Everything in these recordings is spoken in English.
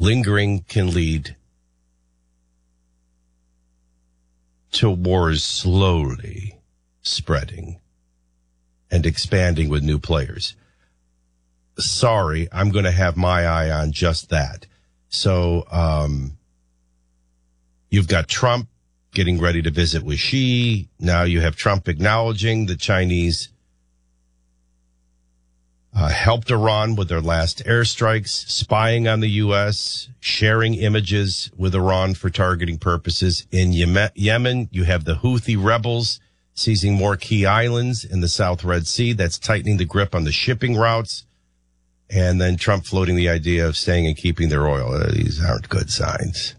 lingering can lead to wars slowly spreading and expanding with new players. Sorry, I'm going to have my eye on just that. So, you've got Trump getting ready to visit with Xi. Now you have Trump acknowledging the Chinese helped Iran with their last airstrikes, spying on the U.S., sharing images with Iran for targeting purposes. In Yemen, you have the Houthi rebels seizing more key islands in the South Red Sea. That's tightening the grip on the shipping routes. And then Trump floating the idea of staying and keeping their oil. These aren't good signs.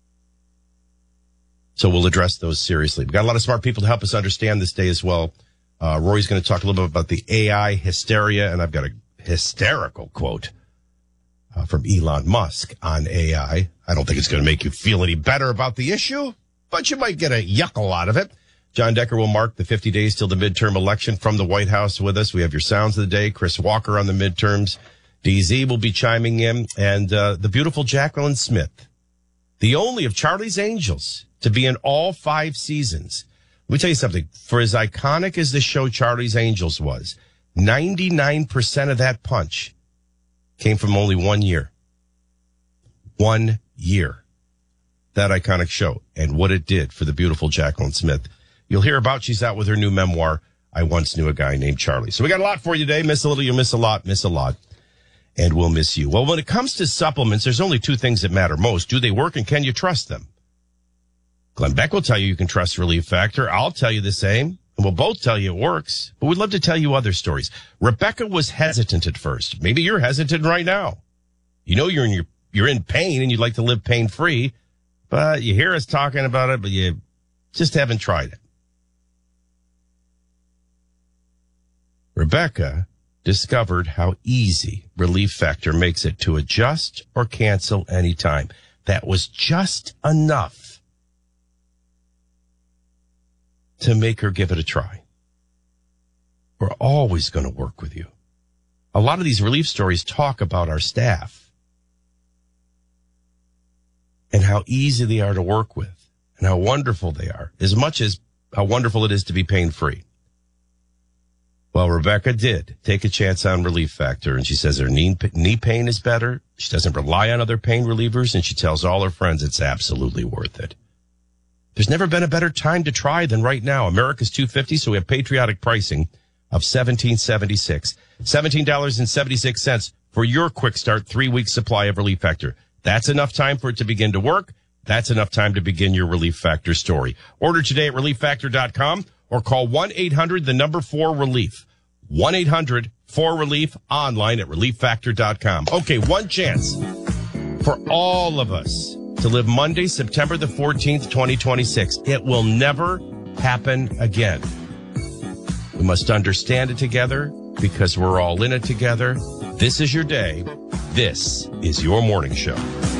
So we'll address those seriously. We've got a lot of smart people to help us understand this day as well. Rory's going to talk a little bit about the AI hysteria, and I've got a hysterical quote from Elon Musk on AI. I don't think it's going to make you feel any better about the issue, but you might get a yuckle out of it. John Decker will mark the 50 days till the midterm election from the White House with us. We have your sounds of the day. Chris Walker on the midterms. DZ will be chiming in, and the beautiful Jacqueline Smith, the only of Charlie's Angels to be in all 5 seasons. Let me tell you something. For as iconic as the show Charlie's Angels was, 99% of that punch came from only 1 year. 1 year. That iconic show and what it did for the beautiful Jacqueline Smith. You'll hear about, she's out with her new memoir, I Once Knew a Guy Named Charlie. So we got a lot for you today. Miss a little, you miss a lot, and we'll miss you. Well, when it comes to supplements, there's only 2 things that matter most. Do they work and can you trust them? Glenn Beck will tell you can trust Relief Factor. I'll tell you the same, and we'll both tell you it works. But we'd love to tell you other stories. Rebecca was hesitant at first. Maybe you're hesitant right now. You know you're in pain and you'd like to live pain-free, but you hear us talking about it, but you just haven't tried it. Rebecca discovered how easy Relief Factor makes it to adjust or cancel anytime. That was just enough to make her give it a try. We're always going to work with you. A lot of these relief stories talk about our staff and how easy they are to work with and how wonderful they are, as much as how wonderful it is to be pain-free. Well, Rebecca did take a chance on Relief Factor, and she says her knee pain is better. She doesn't rely on other pain relievers, and she tells all her friends it's absolutely worth it. There's never been a better time to try than right now. America's $250, so we have patriotic pricing of $17.76. $17.76 for your quick start 3-week supply of Relief Factor. That's enough time for it to begin to work. That's enough time to begin your Relief Factor story. Order today at ReliefFactor.com or call 1-800-4-RELIEF. 1-800-4-RELIEF online at ReliefFactor.com. Okay, one chance for all of us to live Monday, September the 14th, 2026. It will never happen again. We must understand it together because we're all in it together. This is your day. This is your morning show.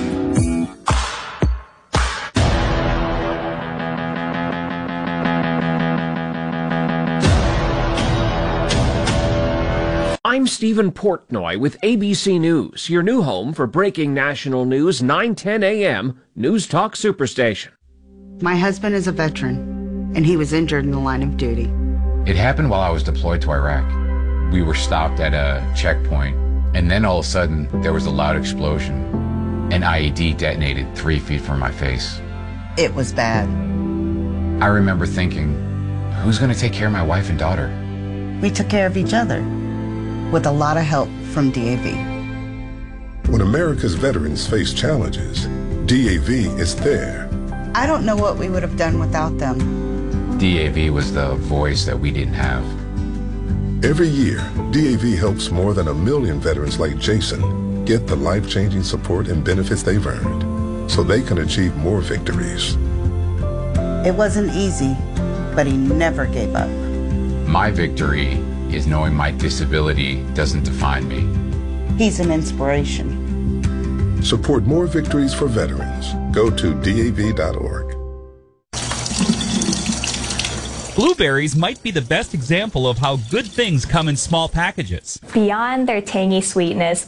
I'm Stephen Portnoy with ABC News, your new home for breaking national news, 9:10 a.m. News Talk Superstation. My husband is a veteran, and he was injured in the line of duty. It happened while I was deployed to Iraq. We were stopped at a checkpoint, and then all of a sudden, there was a loud explosion. An IED detonated 3 feet from my face. It was bad. I remember thinking, who's going to take care of my wife and daughter? We took care of each other, with a lot of help from DAV. When America's veterans face challenges, DAV is there. I don't know what we would have done without them. DAV was the voice that we didn't have. Every year, DAV helps more than 1 million veterans like Jason get the life-changing support and benefits they've earned so they can achieve more victories. It wasn't easy, but he never gave up. My victory is knowing my disability doesn't define me. He's an inspiration. Support more victories for veterans. Go to DAV.org. Blueberries might be the best example of how good things come in small packages. Beyond their tangy sweetness,